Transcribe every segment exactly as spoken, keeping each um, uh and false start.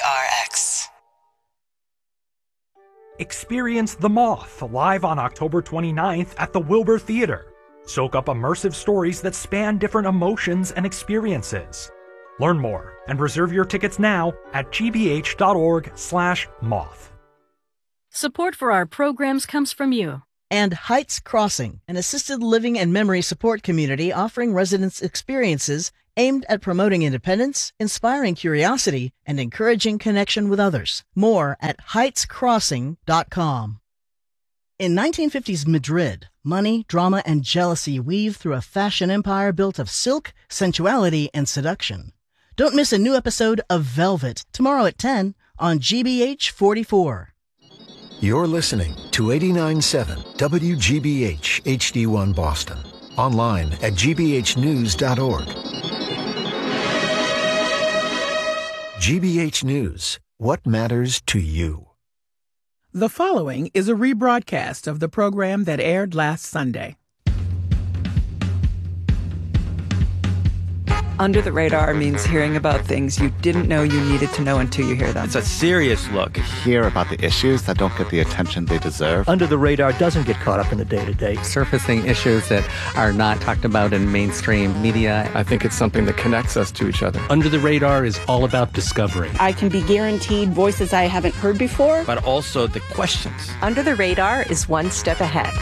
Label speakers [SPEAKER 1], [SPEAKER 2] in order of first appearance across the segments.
[SPEAKER 1] R X.
[SPEAKER 2] Experience The Moth live on October twenty-ninth at the Wilbur Theater. Soak up immersive stories that span different emotions and experiences. Learn more and reserve your tickets now at gbh.org slash moth.
[SPEAKER 3] Support for our programs comes from you.
[SPEAKER 4] And Heights Crossing, an assisted living and memory support community offering residents experiences aimed at promoting independence, inspiring curiosity, and encouraging connection with others. More at heights crossing dot com. In nineteen fifties Madrid, money, drama, and jealousy weave through a fashion empire built of silk, sensuality, and seduction. Don't miss a new episode of Velvet tomorrow at ten on G B H forty-four.
[SPEAKER 5] You're listening to eighty-nine point seven W G B H H D one Boston. Online at g b h news dot org. G B H News. What matters to you?
[SPEAKER 6] The following is a rebroadcast of the program that aired last Sunday.
[SPEAKER 7] Under the Radar means hearing about things you didn't know you needed to know until you hear them.
[SPEAKER 8] It's a serious look.
[SPEAKER 9] Hear about the issues that don't get the attention they deserve.
[SPEAKER 10] Under the Radar doesn't get caught up in the day-to-day.
[SPEAKER 11] Surfacing issues that are not talked about in mainstream media.
[SPEAKER 12] I think it's something that connects us to each other.
[SPEAKER 13] Under the Radar is all about discovery.
[SPEAKER 14] I can be guaranteed voices I haven't heard before.
[SPEAKER 8] But also the questions.
[SPEAKER 15] Under the Radar is one step ahead.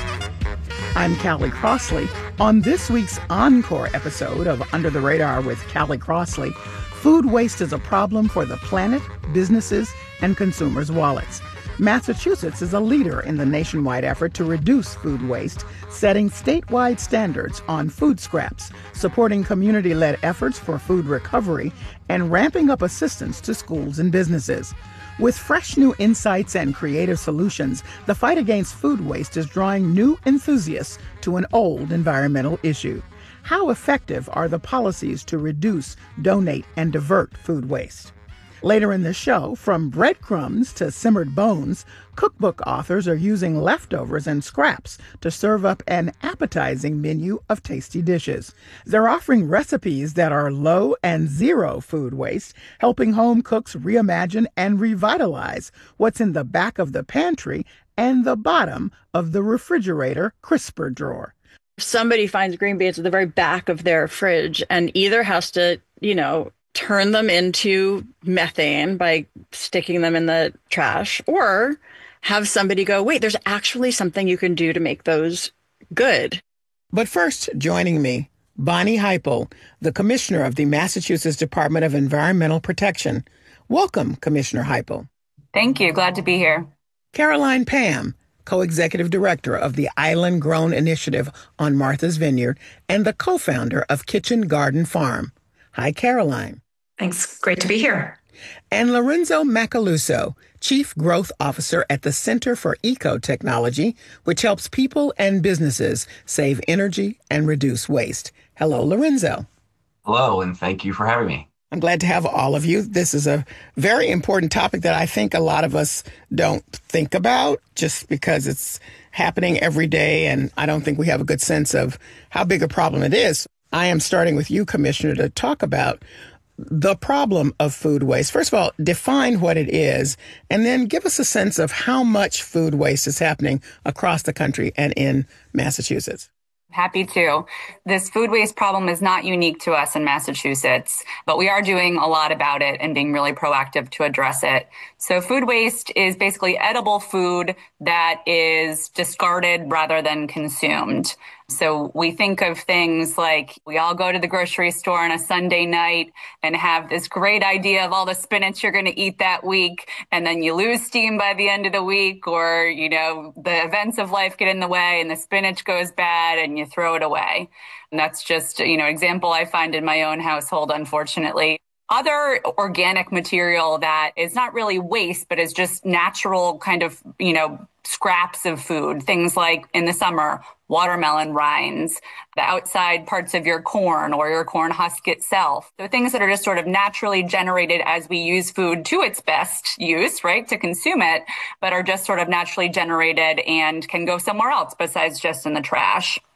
[SPEAKER 6] I'm Callie Crossley. On this week's encore episode of Under the Radar with Callie Crossley, food waste is a problem for the planet, businesses, and consumers' wallets. Massachusetts is a leader in the nationwide effort to reduce food waste, setting statewide standards on food scraps, supporting community-led efforts for food recovery, and ramping up assistance to schools and businesses. With fresh new insights and creative solutions, the fight against food waste is drawing new enthusiasts to an old environmental issue. How effective are the policies to reduce, donate, and divert food waste? Later in the show, from breadcrumbs to simmered bones, cookbook authors are using leftovers and scraps to serve up an appetizing menu of tasty dishes. They're offering recipes that are low and zero food waste, helping home cooks reimagine and revitalize what's in the back of the pantry and the bottom of the refrigerator crisper drawer.
[SPEAKER 16] Somebody finds green beans at the very back of their fridge and either has to, you know, turn them into methane by sticking them in the trash, or have somebody go, wait, there's actually something you can do to make those good.
[SPEAKER 6] But first, joining me, Bonnie Heupel, the Commissioner of the Massachusetts Department of Environmental Protection. Welcome, Commissioner Heupel.
[SPEAKER 17] Thank you. Glad to be here.
[SPEAKER 6] Caroline Pham, Co-Executive Director of the Island Grown Initiative on Martha's Vineyard and the co-founder of Kitchen Garden Farm. Hi, Caroline.
[SPEAKER 17] Thanks. Great to be here.
[SPEAKER 6] And Lorenzo Macaluso, Chief Growth Officer at the Center for Eco-Technology, which helps people and businesses save energy and reduce waste. Hello, Lorenzo.
[SPEAKER 18] Hello, and thank you for having me.
[SPEAKER 6] I'm glad to have all of you. This is a very important topic that I think a lot of us don't think about just because it's happening every day, and I don't think we have a good sense of how big a problem it is. I am starting with you, Commissioner, to talk about the problem of food waste. First of all, define what it is, and then give us a sense of how much food waste is happening across the country and in Massachusetts.
[SPEAKER 17] Happy to. This food waste problem is not unique to us in Massachusetts, but we are doing a lot about it and being really proactive to address it. So food waste is basically edible food that is discarded rather than consumed. So we think of things like we all go to the grocery store on a Sunday night and have this great idea of all the spinach you're going to eat that week. And then you lose steam by the end of the week, or, you know, the events of life get in the way and the spinach goes bad and you throw it away. And that's just, you know, an example I find in my own household, unfortunately. Other organic material that is not really waste, but is just natural kind of, you know, scraps of food. Things like in the summer, watermelon rinds, the outside parts of your corn or your corn husk itself. So things that are just sort of naturally generated as we use food to its best use, right, to consume it, but are just sort of naturally generated and can go somewhere else besides just in the trash.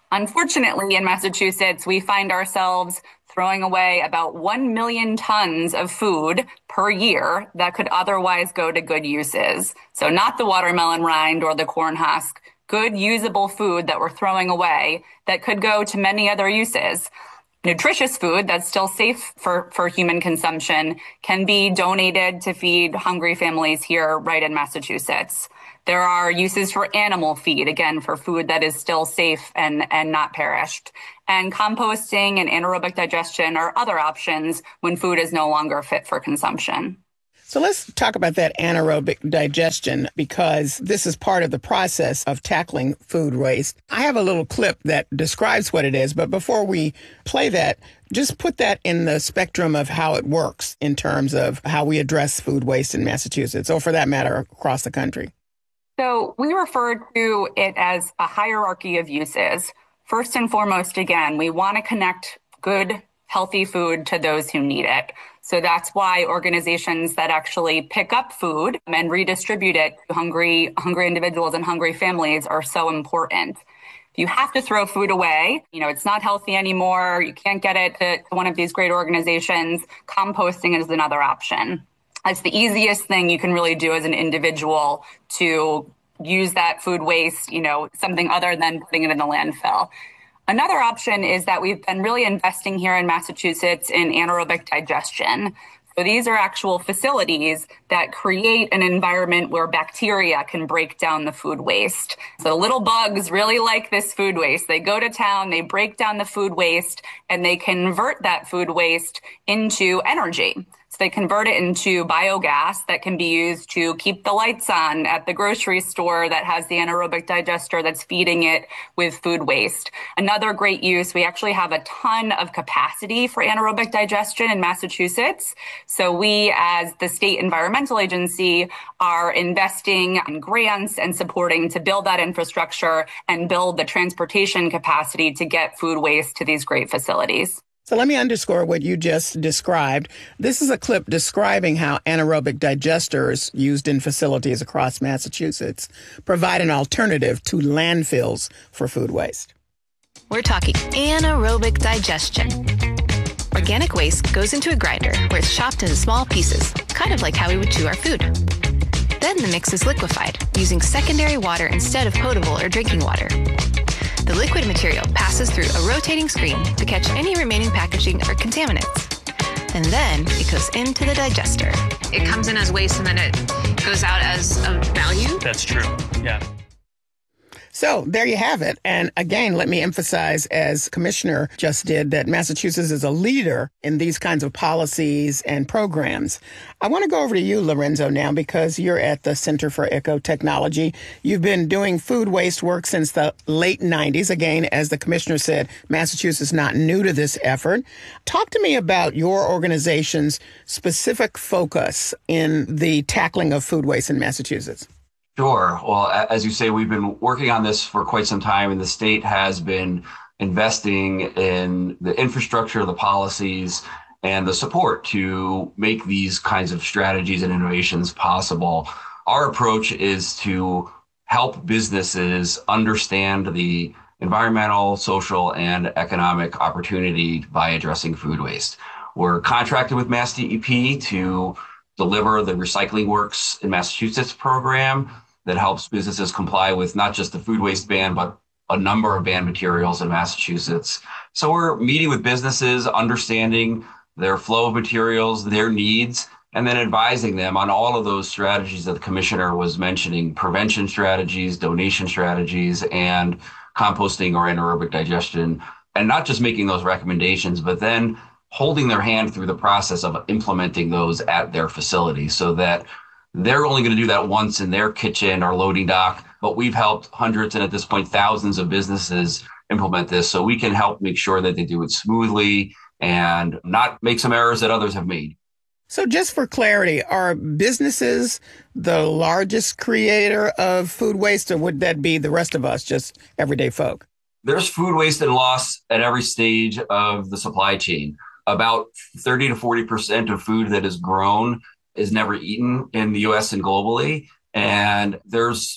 [SPEAKER 17] Unfortunately, in Massachusetts, we find ourselves throwing away about one million tons of food per year that could otherwise go to good uses. So not the watermelon rind or the corn husk, good usable food that we're throwing away that could go to many other uses. Nutritious food that's still safe for, for human consumption can be donated to feed hungry families here right in Massachusetts. There are uses for animal feed, again, for food that is still safe and, and not perished. And composting and anaerobic digestion are other options when food is no longer fit for consumption.
[SPEAKER 6] So let's talk about that anaerobic digestion, because this is part of the process of tackling food waste. I have a little clip that describes what it is, but before we play that, just put that in the spectrum of how it works in terms of how we address food waste in Massachusetts, or for that matter, across the country.
[SPEAKER 17] So we refer to it as a hierarchy of uses. First and foremost, again, we want to connect good, healthy food to those who need it. So that's why organizations that actually pick up food and redistribute it to hungry, hungry individuals and hungry families are so important. If you have to throw food away, you know, it's not healthy anymore, you can't get it to one of these great organizations, composting is another option. It's the easiest thing you can really do as an individual to use that food waste, you know, something other than putting it in the landfill. Another option is that we've been really investing here in Massachusetts in anaerobic digestion. So these are actual facilities that create an environment where bacteria can break down the food waste. So the little bugs really like this food waste. They go to town, they break down the food waste, and they convert that food waste into energy. So they convert it into biogas that can be used to keep the lights on at the grocery store that has the anaerobic digester that's feeding it with food waste. Another great use, we actually have a ton of capacity for anaerobic digestion in Massachusetts. So we, as the state environmental agency, are investing in grants and supporting to build that infrastructure and build the transportation capacity to get food waste to these great facilities.
[SPEAKER 6] So let me underscore what you just described. This is a clip describing how anaerobic digesters used in facilities across Massachusetts provide an alternative to landfills for food waste.
[SPEAKER 1] We're talking anaerobic digestion. Organic waste goes into a grinder where it's chopped into small pieces, kind of like how we would chew our food. Then the mix is liquefied using secondary water instead of potable or drinking water. The liquid material passes through a rotating screen to catch any remaining packaging or contaminants. And then it goes into the digester.
[SPEAKER 19] It comes in as waste and then it goes out as a value?
[SPEAKER 2] That's true, yeah.
[SPEAKER 6] So there you have it. And again, let me emphasize, as Commissioner just did, that Massachusetts is a leader in these kinds of policies and programs. I want to go over to you, Lorenzo, now, because you're at the Center for Ecotechnology. You've been doing food waste work since the late nineties. Again, as the Commissioner said, Massachusetts is not new to this effort. Talk to me about your organization's specific focus in the tackling of food waste in Massachusetts.
[SPEAKER 18] Sure. Well, as you say, we've been working on this for quite some time, and the state has been investing in the infrastructure, the policies, and the support to make these kinds of strategies and innovations possible. Our approach is to help businesses understand the environmental, social, and economic opportunity by addressing food waste. We're contracted with Mass D E P to deliver the Recycling Works in Massachusetts program that helps businesses comply with not just the food waste ban, but a number of banned materials in Massachusetts. So we're meeting with businesses, understanding their flow of materials, their needs, and then advising them on all of those strategies that the Commissioner was mentioning: prevention strategies, donation strategies, and composting or anaerobic digestion. And not just making those recommendations, but then holding their hand through the process of implementing those at their facility, so that they're only going to do that once in their kitchen or loading dock, but we've helped hundreds and at this point thousands of businesses implement this, so we can help make sure that they do it smoothly and not make some errors that others have made.
[SPEAKER 6] So just for clarity, are businesses the largest creator of food waste, or would that be the rest of us, just everyday folk?
[SPEAKER 18] There's food waste and loss at every stage of the supply chain. About thirty to forty percent of food that is grown is never eaten in the U S and globally. And there's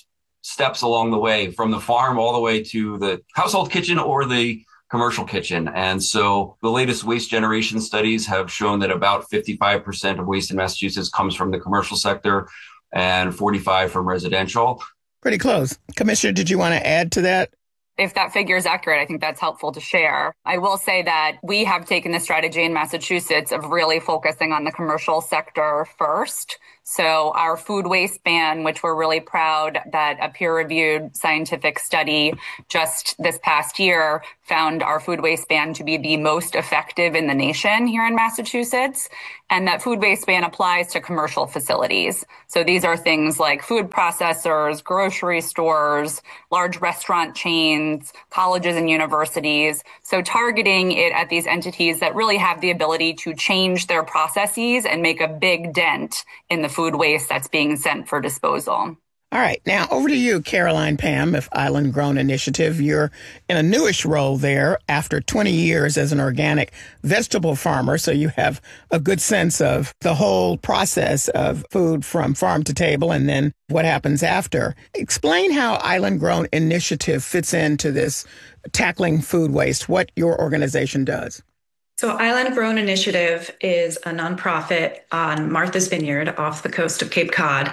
[SPEAKER 18] steps along the way, from the farm all the way to the household kitchen or the commercial kitchen. And so the latest waste generation studies have shown that about fifty-five percent of waste in Massachusetts comes from the commercial sector and forty-five from residential.
[SPEAKER 6] Pretty close. Commissioner, did you want to add to that?
[SPEAKER 17] If that figure is accurate, I think that's helpful to share. I will say that we have taken the strategy in Massachusetts of really focusing on the commercial sector first. So our food waste ban, which we're really proud that a peer-reviewed scientific study just this past year found our food waste ban to be the most effective in the nation here in Massachusetts. And that food waste ban applies to commercial facilities. So these are things like food processors, grocery stores, large restaurant chains, colleges and universities. So targeting it at these entities that really have the ability to change their processes and make a big dent in the food waste that's being sent for disposal.
[SPEAKER 6] All right. Now, over to you, Caroline Pham of Island Grown Initiative. You're in a newish role there after twenty years as an organic vegetable farmer, so you have a good sense of the whole process of food from farm to table and then what happens after. Explain how Island Grown Initiative fits into this tackling food waste, what your organization does.
[SPEAKER 20] So Island Grown Initiative is a nonprofit on Martha's Vineyard off the coast of Cape Cod.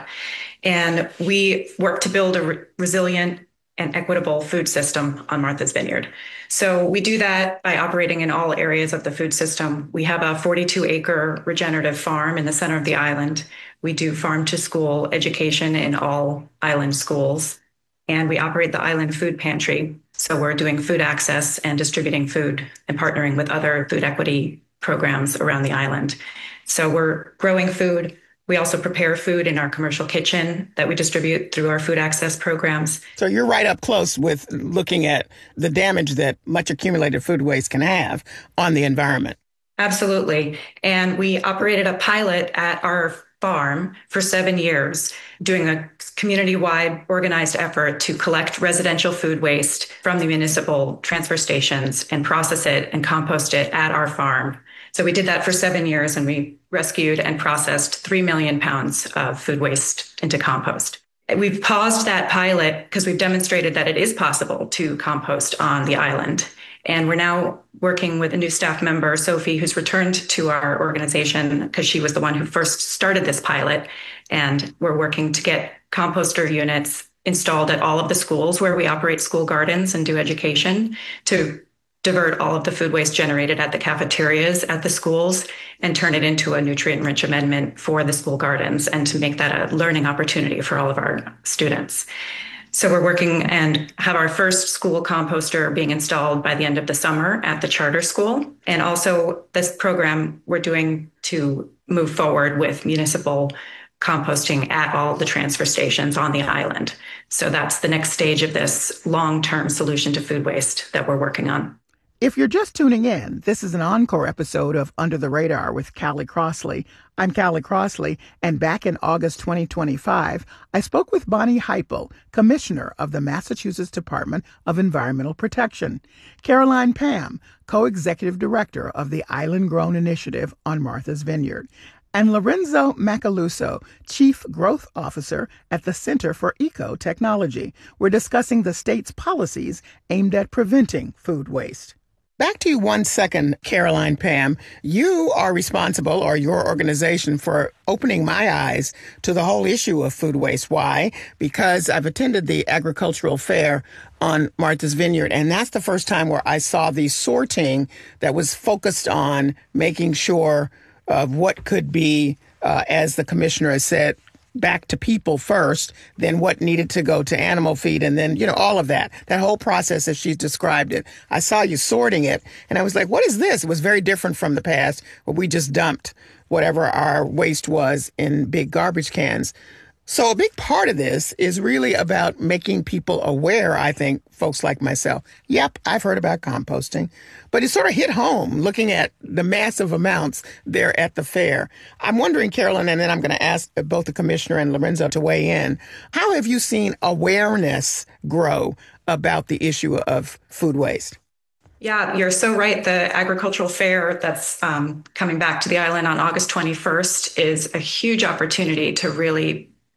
[SPEAKER 20] And we work to build a re- resilient and equitable food system on Martha's Vineyard. So we do that by operating in all areas of the food system. We have a forty-two acre regenerative farm in the center of the island. We do farm to school education in all island schools. And we operate the island food pantry. So we're doing food access and distributing food and partnering with other food equity programs around the island. So we're growing food. We also prepare food in our commercial kitchen that we distribute through our food access programs.
[SPEAKER 6] So you're right up close with looking at the damage that much accumulated food waste can have on the environment.
[SPEAKER 20] Absolutely. And we operated a pilot at our farm for seven years, doing a community-wide organized effort to collect residential food waste from the municipal transfer stations and process it and compost it at our farm. So we did that for seven years and we rescued and processed three million pounds of food waste into compost. We've paused that pilot because we've demonstrated that it is possible to compost on the island. And we're now working with a new staff member, Sophie, who's returned to our organization because she was the one who first started this pilot. And we're working to get composter units installed at all of the schools where we operate school gardens and do education to divert all of the food waste generated at the cafeterias at the schools and turn it into a nutrient-rich amendment for the school gardens and to make that a learning opportunity for all of our students. So we're working and have our first school composter being installed by the end of the summer at the charter school. And also this program we're doing to move forward with municipal composting at all the transfer stations on the island. So that's the next stage of this long-term solution to food waste that we're working on.
[SPEAKER 6] If you're just tuning in, this is an encore episode of Under the Radar with Callie Crossley. I'm Callie Crossley, and back in August twenty twenty-five, I spoke with Bonnie Heupel, Commissioner of the Massachusetts Department of Environmental Protection, Caroline Pham, Co-Executive Director of the Island Grown Initiative on Martha's Vineyard, and Lorenzo Macaluso, Chief Growth Officer at the Center for Eco-Technology. We're discussing the state's policies aimed at preventing food waste. Back to you one second, Caroline Pham. You are responsible, or your organization, for opening my eyes to the whole issue of food waste. Why? Because I've attended the agricultural fair on Martha's Vineyard, and that's the first time where I saw the sorting that was focused on making sure of what could be, uh, as the commissioner has said, back to people first, then what needed to go to animal feed, and then, you know, all of that, that whole process as she's described it. I saw you sorting it, and I was like, what is this? It was very different from the past where we just dumped whatever our waste was in big garbage cans. So a big part of this is really about making people aware, I think, folks like myself. Yep, I've heard about composting, but it sort of hit home looking at the massive amounts there at the fair. I'm wondering, Carolyn, and then I'm going to ask both the commissioner and Lorenzo to weigh in, how have you seen awareness grow about the issue of food waste?
[SPEAKER 20] Yeah, you're so right. The agricultural fair that's um, coming back to the island on August twenty-first is a huge opportunity to really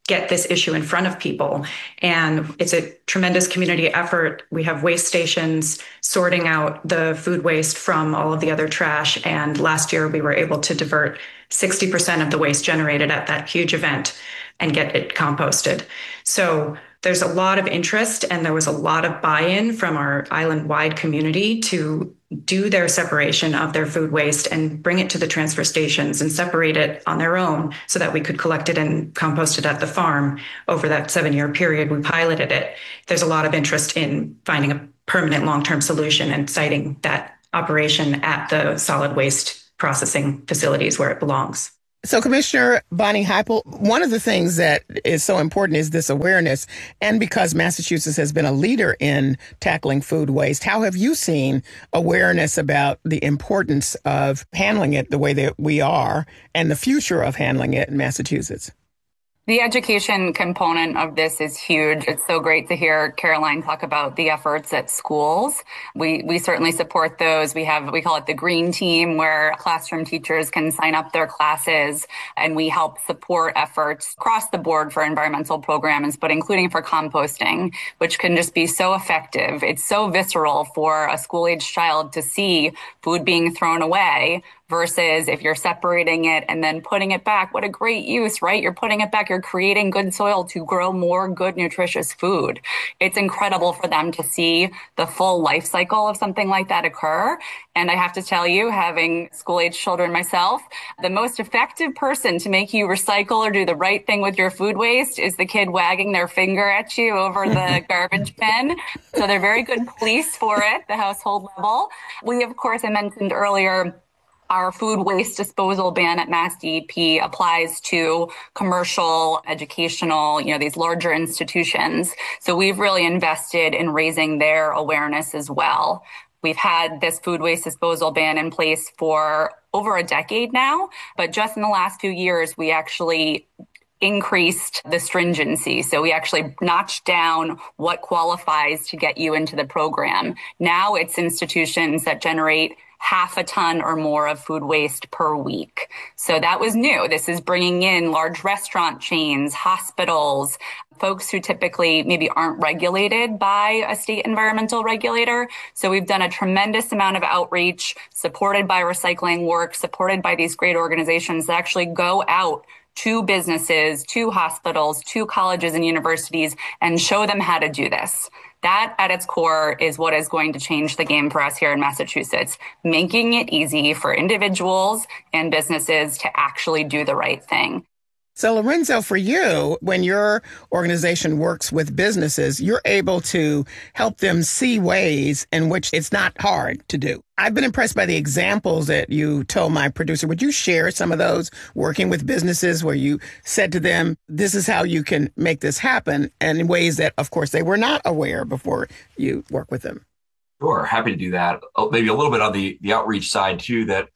[SPEAKER 20] get this issue in front of people. And it's a tremendous community effort. We have waste stations sorting out the food waste from all of the other trash. And last year we were able to divert sixty percent of the waste generated at that huge event and get it composted. So there's a lot of interest, and there was a lot of buy-in from our island-wide community to do their separation of their food waste and bring it to the transfer stations and separate it on their own so that we could collect it and compost it at the farm. Over that seven-year period, we piloted it. There's a lot of interest in finding a permanent long-term solution and siting that operation at the solid waste processing facilities where it belongs.
[SPEAKER 6] So, Commissioner Bonnie Heupel, one of the things that is so important is this awareness. And because Massachusetts has been a leader in tackling food waste, how have you seen awareness about the importance of handling it the way that we are and the future of handling it in Massachusetts?
[SPEAKER 17] The education component of this is huge. It's so great to hear Caroline talk about the efforts at schools. We we certainly support those. We have, we call it the Green Team, where classroom teachers can sign up their classes, and we help support efforts across the board for environmental programs, but including for composting, which can just be so effective. It's so visceral for a school-age child to see food being thrown away versus if you're separating it and then putting it back. What a great use, right? You're putting it back. You're creating good soil to grow more good, nutritious food. It's incredible for them to see the full life cycle of something like that occur. And I have to tell you, having school-age children myself, the most effective person to make you recycle or do the right thing with your food waste is the kid wagging their finger at you over the garbage bin. So they're very good police for it, the household level. We, of course, I mentioned earlier, our food waste disposal ban at Mass D E P applies to commercial, educational, you know, these larger institutions. So we've really invested in raising their awareness as well. We've had this food waste disposal ban in place for over a decade now, but just in the last few years, we actually increased the stringency. So we actually notched down what qualifies to get you into the program. Now it's institutions that generate half a ton or more of food waste per week. So that was new. This is bringing in large restaurant chains, hospitals, folks who typically maybe aren't regulated by a state environmental regulator. So we've done a tremendous amount of outreach, supported by Recycling Works, supported by these great organizations that actually go out to businesses, to hospitals, to colleges and universities, and show them how to do this. That at its core is what is going to change the game for us here in Massachusetts, making it easy for individuals and businesses to actually do the right thing.
[SPEAKER 6] So, Lorenzo, for you, when your organization works with businesses, you're able to help them see ways in which it's not hard to do. I've been impressed by the examples that you told my producer. Would you share some of those working with businesses where you said to them, this is how you can make this happen, and in ways that, of course, they were not aware before you work with them?
[SPEAKER 18] Sure, happy to do that. Maybe a little bit on the, the outreach side, too, that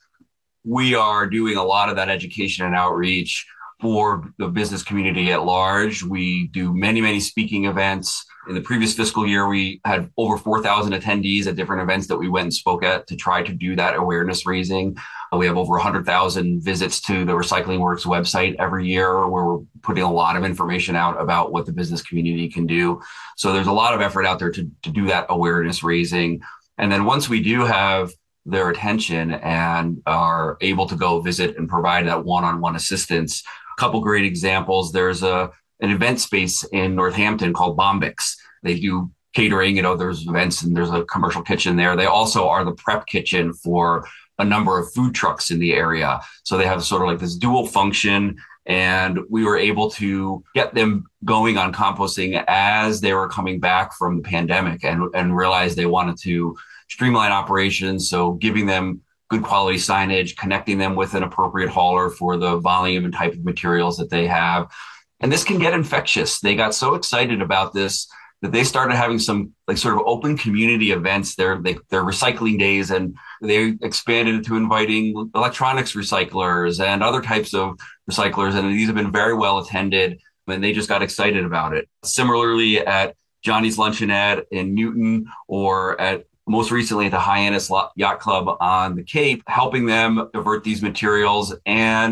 [SPEAKER 18] we are doing a lot of that education and outreach for the business community at large. We do many, many speaking events. In the previous fiscal year, we had over four thousand attendees at different events that we went and spoke at to try to do that awareness raising. We have over one hundred thousand visits to the Recycling Works website every year, where we're putting a lot of information out about what the business community can do. So there's a lot of effort out there to, to do that awareness raising. And then once we do have their attention and are able to go visit and provide that one-on-one assistance, a couple great examples. There's a an event space in Northampton called Bombix. They do catering, you know, there's events and there's a commercial kitchen there. They also are the prep kitchen for a number of food trucks in the area. So they have sort of like this dual function. And we were able to get them going on composting as they were coming back from the pandemic and, and realized they wanted to streamline operations. So giving them good quality signage, connecting them with an appropriate hauler for the volume and type of materials that they have. And this can get infectious. They got so excited about this that they started having some like sort of open community events. Their they, their recycling days, and they expanded into inviting electronics recyclers and other types of recyclers. And these have been very well attended, and they just got excited about it. Similarly, at Johnny's Luncheonette in Newton, or at most recently at the Hyannis Yacht Club on the Cape, helping them divert these materials and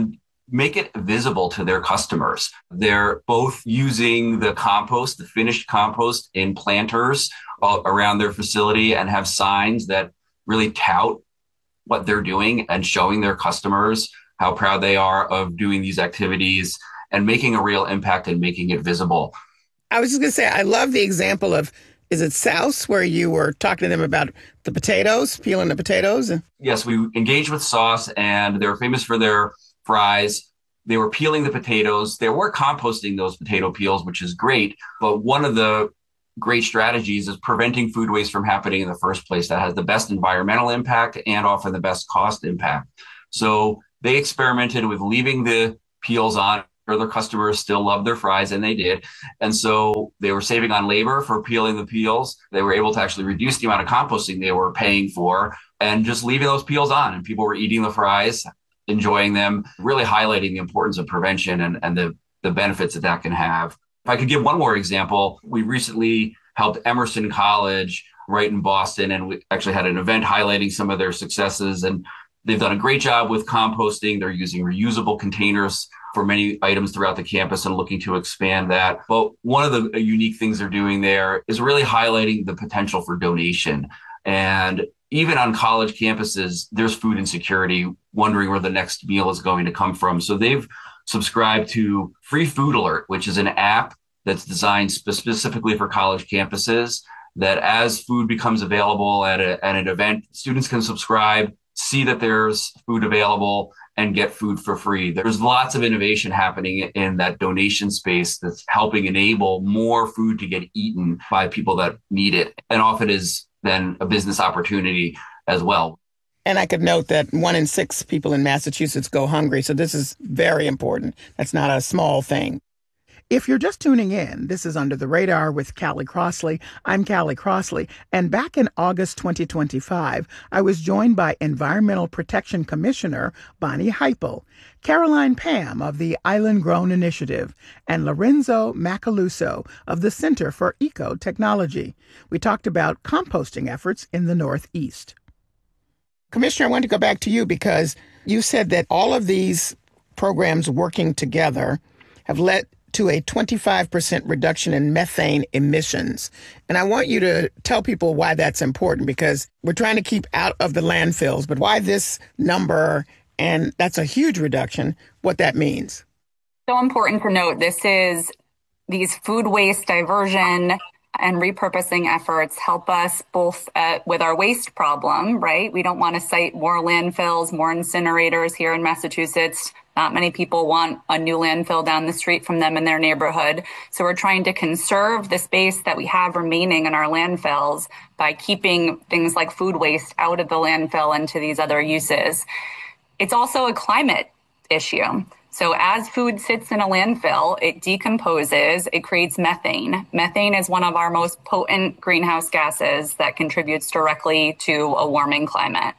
[SPEAKER 18] make it visible to their customers. They're both using the compost, the finished compost in planters around their facility and have signs that really tout what they're doing and showing their customers how proud they are of doing these activities and making a real impact and making it visible.
[SPEAKER 6] I was just going to say, I love the example of, is it Souse, where you were talking to them about the potatoes, peeling the potatoes?
[SPEAKER 18] Yes, we engaged with Sauce, and they were famous for their fries. They were peeling the potatoes. They were composting those potato peels, which is great. But one of the great strategies is preventing food waste from happening in the first place. That has the best environmental impact and often the best cost impact. So they experimented with leaving the peels on. Their customers still loved their fries, and they did. And so they were saving on labor for peeling the peels. They were able to actually reduce the amount of composting they were paying for and just leaving those peels on. And people were eating the fries, enjoying them, really highlighting the importance of prevention and, and the, the benefits that that can have. If I could give one more example, we recently helped Emerson College right in Boston, and we actually had an event highlighting some of their successes. And they've done a great job with composting. They're using reusable containers for many items throughout the campus and looking to expand that. But one of the unique things they're doing there is really highlighting the potential for donation. And even on college campuses, there's food insecurity, wondering where the next meal is going to come from. So they've subscribed to Free Food Alert, which is an app that's designed specifically for college campuses, that as food becomes available at, a, at an event, students can subscribe, see that there's food available, and get food for free. There's lots of innovation happening in that donation space that's helping enable more food to get eaten by people that need it, and often is then a business opportunity as well.
[SPEAKER 6] And I could note that one in six people in Massachusetts go hungry, so this is very important. That's not a small thing. If you're just tuning in, this is Under the Radar with Callie Crossley. I'm Callie Crossley, and back in August twenty twenty-five, I was joined by Environmental Protection Commissioner Bonnie Heupel, Caroline Pam of the Island Grown Initiative, and Lorenzo Macaluso of the Center for Eco-Technology. We talked about composting efforts in the Northeast. Commissioner, I want to go back to you because you said that all of these programs working together have led to a twenty-five percent reduction in methane emissions. And I want you to tell people why that's important, because we're trying to keep out of the landfills, but why this number, and that's a huge reduction, what that means.
[SPEAKER 17] So important to note, this is these food waste diversion and repurposing efforts help us both uh, with our waste problem, right? We don't want to site more landfills, more incinerators here in Massachusetts. Not many people want a new landfill down the street from them in their neighborhood. So we're trying to conserve the space that we have remaining in our landfills by keeping things like food waste out of the landfill and to these other uses. It's also a climate issue. So as food sits in a landfill, it decomposes, it creates methane. Methane is one of our most potent greenhouse gases that contributes directly to a warming climate.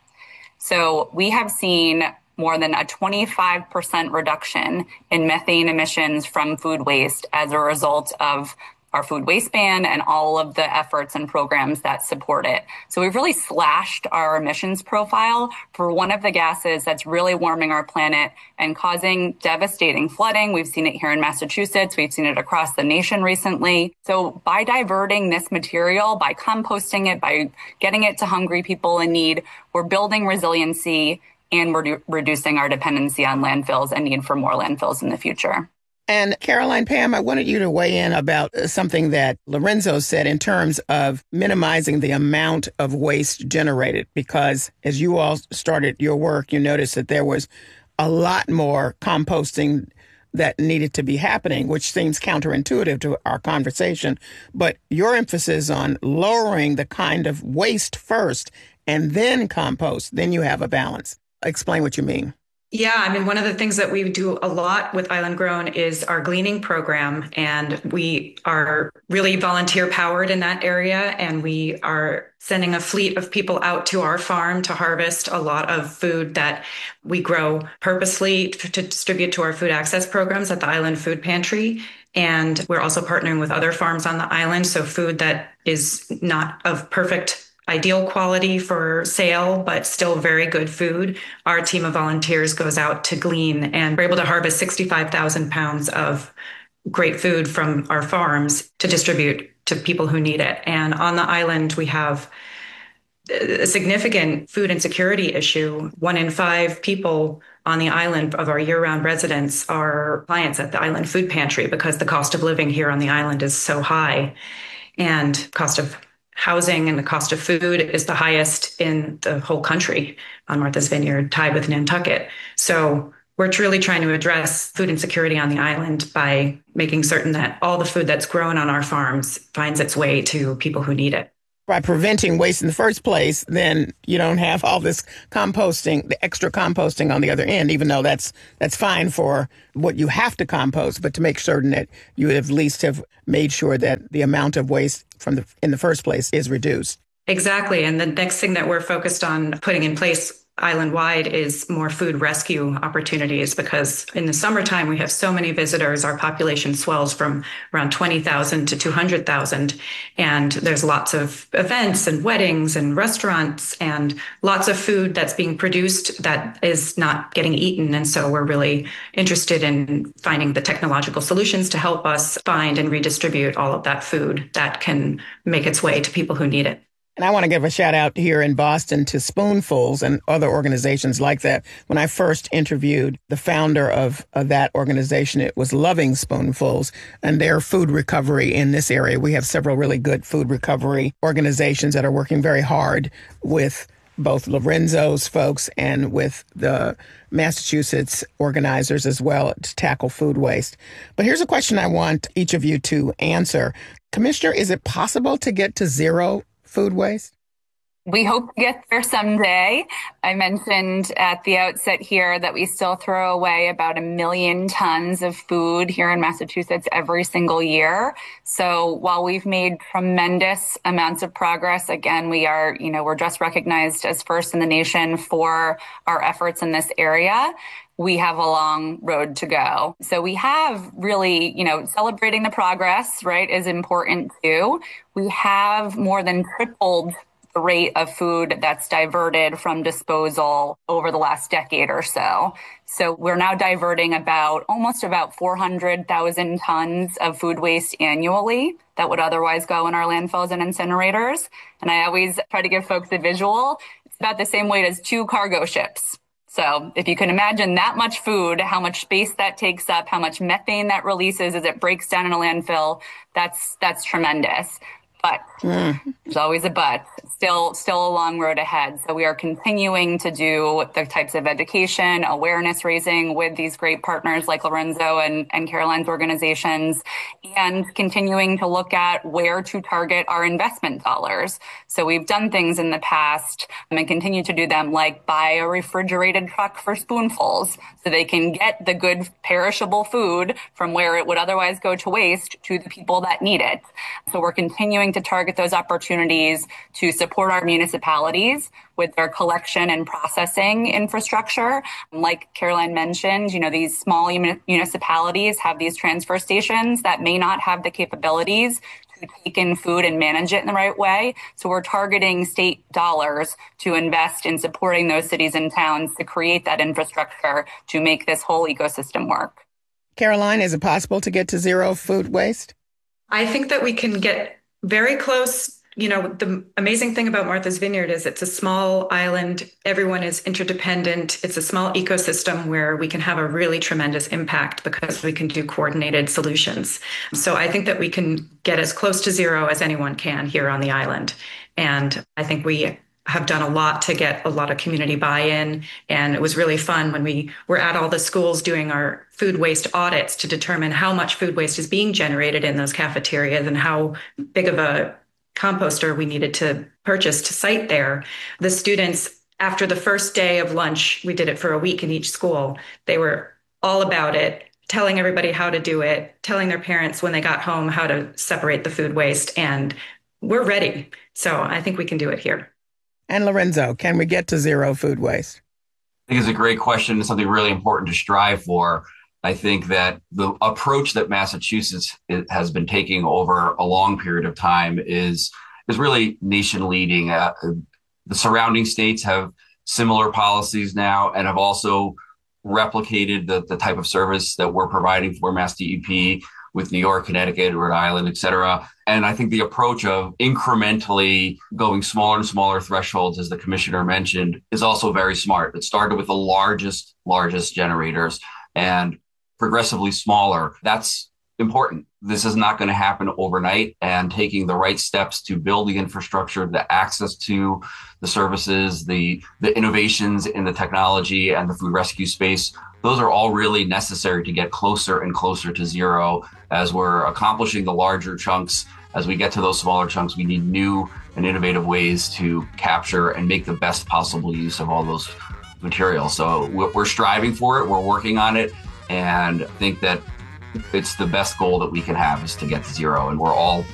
[SPEAKER 17] So we have seen more than a twenty-five percent reduction in methane emissions from food waste as a result of our food waste ban and all of the efforts and programs that support it. So we've really slashed our emissions profile for one of the gases that's really warming our planet and causing devastating flooding. We've seen it here in Massachusetts. We've seen it across the nation recently. So by diverting this material, by composting it, by getting it to hungry people in need, we're building resiliency and we're re- reducing our dependency on landfills and need for more landfills in the future.
[SPEAKER 6] And Caroline Pam, I wanted you to weigh in about something that Lorenzo said in terms of minimizing the amount of waste generated, because as you all started your work, you noticed that there was a lot more composting that needed to be happening, which seems counterintuitive to our conversation. But your emphasis on lowering the kind of waste first and then compost, then you have a balance. Explain what you mean.
[SPEAKER 20] Yeah, I mean, one of the things that we do a lot with Island Grown is our gleaning program, and we are really volunteer powered in that area, and we are sending a fleet of people out to our farm to harvest a lot of food that we grow purposely to distribute to our food access programs at the Island Food Pantry. And we're also partnering with other farms on the island, so food that is not of perfect ideal quality for sale, but still very good food, our team of volunteers goes out to glean, and we're able to harvest sixty-five thousand pounds of great food from our farms to distribute to people who need it. And on the island, we have a significant food insecurity issue. One in five people on the island of our year-round residents are clients at the island food pantry because the cost of living here on the island is so high. And cost of housing and the cost of food is the highest in the whole country on Martha's Vineyard, tied with Nantucket. So we're truly trying to address food insecurity on the island by making certain that all the food that's grown on our farms finds its way to people who need it.
[SPEAKER 6] By preventing waste in the first place, then you don't have all this composting, the extra composting on the other end, even though that's that's fine for what you have to compost, but to make certain that you at least have made sure that the amount of waste from the in the first place is reduced.
[SPEAKER 20] Exactly. And the next thing that we're focused on putting in place island-wide is more food rescue opportunities, because in the summertime, we have so many visitors. Our population swells from around twenty thousand to two hundred thousand. And there's lots of events and weddings and restaurants and lots of food that's being produced that is not getting eaten. And so we're really interested in finding the technological solutions to help us find and redistribute all of that food that can make its way to people who need it.
[SPEAKER 6] And I want to give a shout out here in Boston to Spoonfuls and other organizations like that. When I first interviewed the founder of, of that organization, it was Loving Spoonfuls and their food recovery in this area. We have several really good food recovery organizations that are working very hard with both Lorenzo's folks and with the Massachusetts organizers as well to tackle food waste. But here's a question I want each of you to answer. Commissioner, is it possible to get to zero food waste?
[SPEAKER 17] We hope to get there someday. I mentioned at the outset here that we still throw away about a million tons of food here in Massachusetts every single year. So while we've made tremendous amounts of progress, again, we are, you know, we're just recognized as first in the nation for our efforts in this area. We have a long road to go. So we have really, you know, celebrating the progress, right, is important too. We have more than tripled the rate of food that's diverted from disposal over the last decade or so. So we're now diverting about almost about four hundred thousand tons of food waste annually that would otherwise go in our landfills and incinerators. And I always try to give folks a visual. It's about the same weight as two cargo ships. So if you can imagine that much food, how much space that takes up, how much methane that releases as it breaks down in a landfill, that's that's tremendous. But mm. there's always a but. Still, still a long road ahead. So we are continuing to do the types of education, awareness raising with these great partners like Lorenzo and, and Caroline's organizations, and continuing to look at where to target our investment dollars. So we've done things in the past and continue to do them, like buy a refrigerated truck for Spoonfuls so they can get the good perishable food from where it would otherwise go to waste to the people that need it. So we're continuing to target those opportunities to support our municipalities with their collection and processing infrastructure. Like Caroline mentioned, you know, these small municipalities have these transfer stations that may not have the capabilities to take in food and manage it in the right way. So we're targeting state dollars to invest in supporting those cities and towns to create that infrastructure to make this whole ecosystem work.
[SPEAKER 6] Caroline, is it possible to get to zero food waste?
[SPEAKER 20] I think that we can get very close. You know, the amazing thing about Martha's Vineyard is it's a small island. Everyone is interdependent. It's a small ecosystem where we can have a really tremendous impact because we can do coordinated solutions. So I think that we can get as close to zero as anyone can here on the island. And I think we have done a lot to get a lot of community buy-in. And it was really fun when we were at all the schools doing our food waste audits to determine how much food waste is being generated in those cafeterias and how big of a composter we needed to purchase to site there. The students, after the first day of lunch, we did it for a week in each school. They were all about it, telling everybody how to do it, telling their parents when they got home how to separate the food waste. And we're ready. So I think we can do it here.
[SPEAKER 6] And Lorenzo, can we get to zero food waste?
[SPEAKER 18] I think it's a great question and something really important to strive for. I think that the approach that Massachusetts has been taking over a long period of time is is really nation leading. Uh, the surrounding states have similar policies now and have also replicated the, the type of service that we're providing for Mass D E P with New York, Connecticut, Rhode Island, et cetera. And I think the approach of incrementally going smaller and smaller thresholds, as the commissioner mentioned, is also very smart. It started with the largest, largest generators and progressively smaller. That's important. This is not going to happen overnight, and taking the right steps to build the infrastructure, the access to the services, the, the innovations in the technology and the food rescue space, those are all really necessary to get closer and closer to zero. As we're accomplishing the larger chunks, as we get to those smaller chunks, we need new and innovative ways to capture and make the best possible use of all those materials. So we're striving for it. We're working on it. And I think that it's the best goal that we can have is to get to zero. And we're all